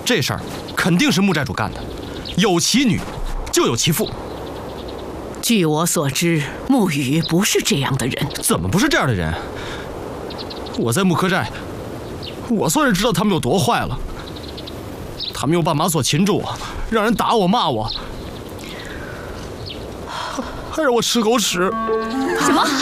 这事儿肯定是穆寨主干的，有其女，就有其父。 据我所知，穆雨不是这样的人。 怎么不是这样的人？我在木柯寨，我算是知道他们有多坏了。他们用绊马索擒住我，让人打我骂我，还让我吃狗屎。 什么？